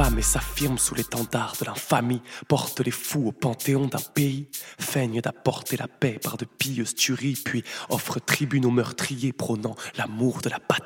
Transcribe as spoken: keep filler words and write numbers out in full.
s'affame et s'affirme sous l'étendard de l'infamie, porte les fous au panthéon d'un pays, feigne d'apporter la paix par de pieuses tueries, puis offre tribune aux meurtriers prônant l'amour de la patrie.